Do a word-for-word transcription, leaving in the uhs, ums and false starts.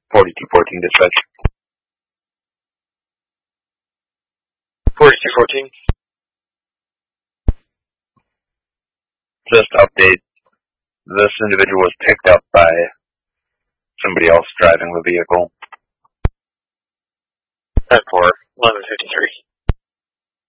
forty-two fourteen dispatch. forty-two fourteen. Just update. This individual was picked up by somebody else driving the vehicle. ten four, eleven fifty-three.